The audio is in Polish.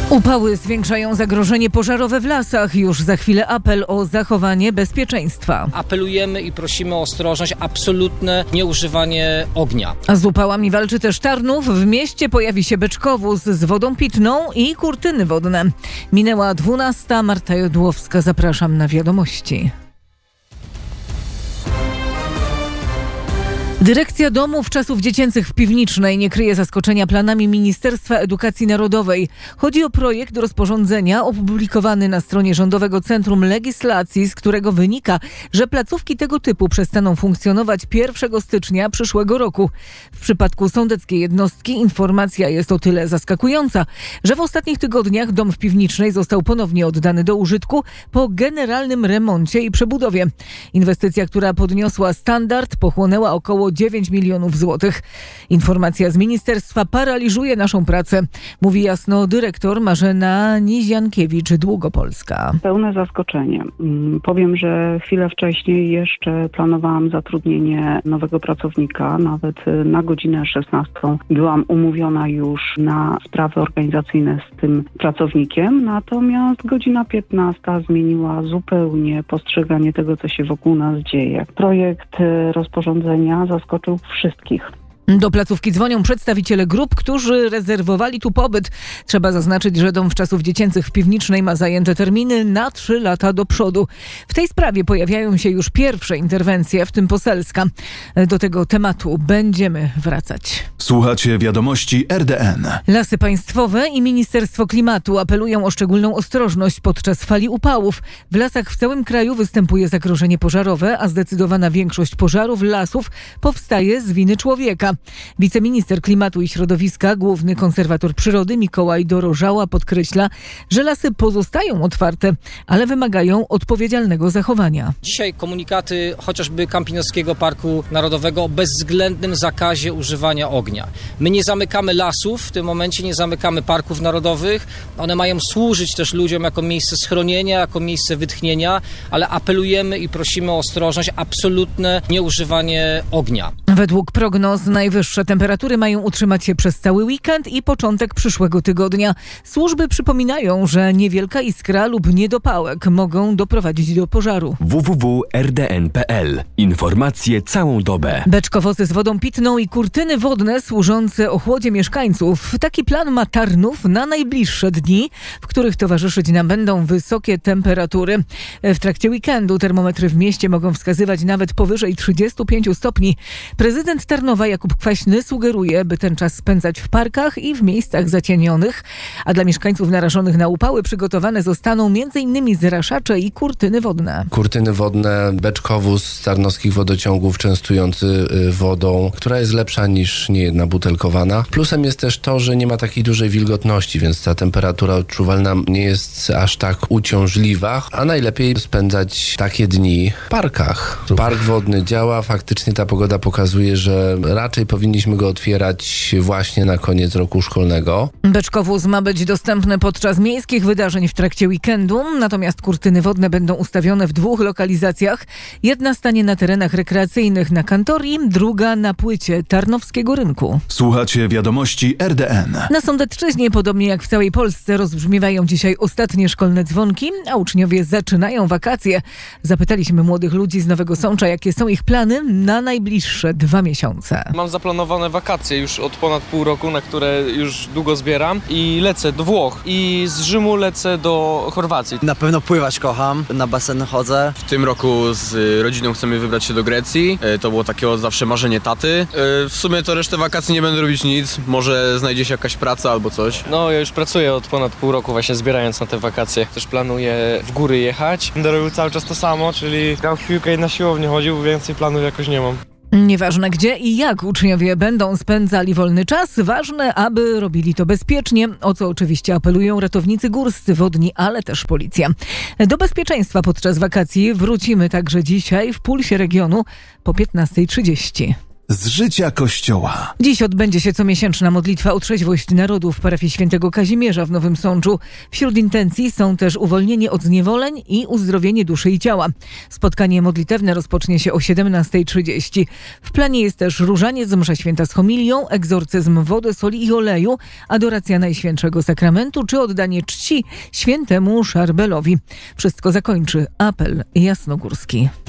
Upały zwiększają zagrożenie pożarowe w lasach. Już za chwilę apel o zachowanie bezpieczeństwa. Apelujemy i prosimy o ostrożność, absolutne nieużywanie ognia. A z upałami walczy też Tarnów. W mieście pojawi się beczkowóz z wodą pitną i kurtyny wodne. Minęła 12. Marta Jodłowska. Zapraszam na wiadomości. Dyrekcja Domów Czasów Dziecięcych w Piwnicznej nie kryje zaskoczenia planami Ministerstwa Edukacji Narodowej. Chodzi o projekt rozporządzenia opublikowany na stronie Rządowego Centrum Legislacji, z którego wynika, że placówki tego typu przestaną funkcjonować 1 stycznia przyszłego roku. W przypadku sądeckiej jednostki informacja jest o tyle zaskakująca, że w ostatnich tygodniach dom w Piwnicznej został ponownie oddany do użytku po generalnym remoncie i przebudowie. Inwestycja, która podniosła standard, pochłonęła około 9 milionów złotych. Informacja z ministerstwa paraliżuje naszą pracę, mówi jasno dyrektor Marzena Niziankiewicz, Długopolska. Pełne zaskoczenie. Powiem, że chwilę wcześniej jeszcze planowałam zatrudnienie nowego pracownika. Nawet na godzinę 16 byłam umówiona już na sprawy organizacyjne z tym pracownikiem. Natomiast godzina 15 zmieniła zupełnie postrzeganie tego, co się wokół nas dzieje. Projekt rozporządzenia zaskoczył wszystkich. Do placówki dzwonią przedstawiciele grup, którzy rezerwowali tu pobyt. Trzeba zaznaczyć, że Dom Czasów Dziecięcych w Piwnicznej ma zajęte terminy na 3 lata do przodu. W tej sprawie pojawiają się już pierwsze interwencje, w tym poselska. Do tego tematu będziemy wracać. Słuchacie wiadomości RDN. Lasy Państwowe i Ministerstwo Klimatu apelują o szczególną ostrożność podczas fali upałów. W lasach w całym kraju występuje zagrożenie pożarowe, a zdecydowana większość pożarów lasów powstaje z winy człowieka. Wiceminister Klimatu i Środowiska, główny konserwator przyrody Mikołaj Dorożała podkreśla, że lasy pozostają otwarte, ale wymagają odpowiedzialnego zachowania. Dzisiaj komunikaty chociażby Kampinoskiego Parku Narodowego o bezwzględnym zakazie używania ognia. My nie zamykamy lasów, w tym momencie nie zamykamy parków narodowych. One mają służyć też ludziom jako miejsce schronienia, jako miejsce wytchnienia, ale apelujemy i prosimy o ostrożność, absolutne nieużywanie ognia. Według prognoz najwyższe temperatury mają utrzymać się przez cały weekend i początek przyszłego tygodnia. Służby przypominają, że niewielka iskra lub niedopałek mogą doprowadzić do pożaru. www.rdn.pl. Informacje całą dobę. Beczkowozy z wodą pitną i kurtyny wodne służące ochłodzie mieszkańców. Taki plan ma Tarnów na najbliższe dni, w których towarzyszyć nam będą wysokie temperatury. W trakcie weekendu termometry w mieście mogą wskazywać nawet powyżej 35 stopni. Prezydent Tarnowa Jakub Kwaśny sugeruje, by ten czas spędzać w parkach i w miejscach zacienionych, a dla mieszkańców narażonych na upały przygotowane zostaną m.in. zraszacze i kurtyny wodne. Kurtyny wodne, beczkowóz z tarnowskich wodociągów częstujący wodą, która jest lepsza niż niejedna butelkowana. Plusem jest też to, że nie ma takiej dużej wilgotności, więc ta temperatura odczuwalna nie jest aż tak uciążliwa, a najlepiej spędzać takie dni w parkach. Park wodny działa, faktycznie ta pogoda pokazuje, że raczej powinniśmy go otwierać właśnie na koniec roku szkolnego. Beczkowóz ma być dostępny podczas miejskich wydarzeń w trakcie weekendu, natomiast kurtyny wodne będą ustawione w 2 lokalizacjach. Jedna stanie na terenach rekreacyjnych na Kantorii, druga na płycie Tarnowskiego Rynku. Słuchacie wiadomości RDN. Na Sądecczyźnie, podobnie jak w całej Polsce, rozbrzmiewają dzisiaj ostatnie szkolne dzwonki, a uczniowie zaczynają wakacje. Zapytaliśmy młodych ludzi z Nowego Sącza, jakie są ich plany na najbliższe 2 miesiące. Mam zaplanowane wakacje już od ponad pół roku, na które już długo zbieram i lecę do Włoch i z Rzymu lecę do Chorwacji. Na pewno pływać kocham, na basen chodzę. W tym roku z rodziną chcemy wybrać się do Grecji, to było takie zawsze marzenie taty. W sumie to resztę wakacji nie będę robić nic, może znajdzie się jakaś praca albo coś. No ja już pracuję od ponad pół roku właśnie zbierając na te wakacje. Też planuję w góry jechać. Będę robił cały czas to samo, czyli grał w piłkę i na siłownię chodził, więcej planów jakoś nie mam. Nieważne gdzie i jak uczniowie będą spędzali wolny czas, ważne, aby robili to bezpiecznie, o co oczywiście apelują ratownicy górscy, wodni, ale też policja. Do bezpieczeństwa podczas wakacji wrócimy także dzisiaj w Pulsie Regionu po 15:30. z życia Kościoła. Dziś odbędzie się comiesięczna modlitwa o trzeźwość narodu w parafii świętego Kazimierza w Nowym Sączu. Wśród intencji są też uwolnienie od zniewoleń i uzdrowienie duszy i ciała. Spotkanie modlitewne rozpocznie się o 17:30. W planie jest też różaniec, msza święta z homilią, egzorcyzm wody, soli i oleju, adoracja Najświętszego Sakramentu czy oddanie czci świętemu Szarbelowi. Wszystko zakończy apel jasnogórski.